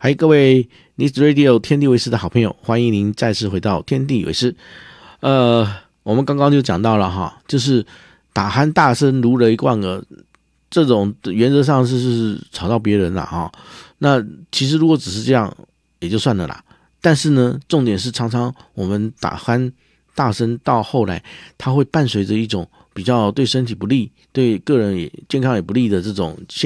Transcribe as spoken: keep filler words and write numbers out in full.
嗨，各位 News Radio 天地为师的好朋友，欢迎您再次回到天地为师。呃，我们刚刚就讲到了哈，就是打鼾大声如雷贯耳，这种原则上是是吵到别人了哈。那其实如果只是这样也就算了啦，但是呢，重点是常常我们打鼾大声到后来，它会伴随着一种比较对身体不利、对个人也健康也不利的这种现